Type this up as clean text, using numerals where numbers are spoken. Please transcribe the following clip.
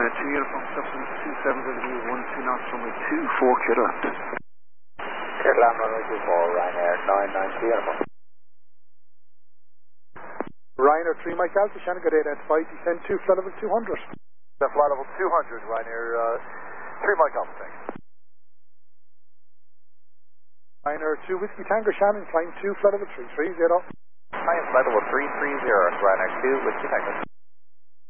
2 uniform, substance 27W, 1 2 knots, runway 24 kilo left. Clear land runway 24, Ryanair 992 uniform. Ryanair 3 Mike Alpha, Shannon got identified, descend to flight level 200. The flight level 200, Ryanair 3 Mike Alpha, thanks. Ryanair 2 Whiskey Tango, Shannon, climb to flight level 330. Hi, flight level 330, Ryanair 2 Whiskey Tango.